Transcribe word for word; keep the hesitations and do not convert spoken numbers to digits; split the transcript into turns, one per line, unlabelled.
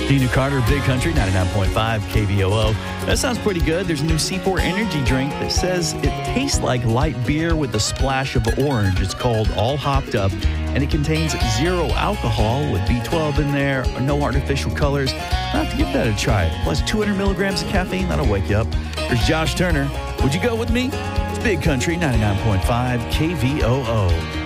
Dina Carter, Big Country, ninety-nine point five K V O O. That sounds pretty good. There's a new C four energy drink that says it tastes like light beer with a splash of orange. It's called All Hopped Up, and it contains zero alcohol with B twelve in there, no artificial colors. I'll have to give that a try. Plus two hundred milligrams of caffeine, that'll wake you up. There's Josh Turner. Would you go with me? It's Big Country, ninety-nine point five K V O O.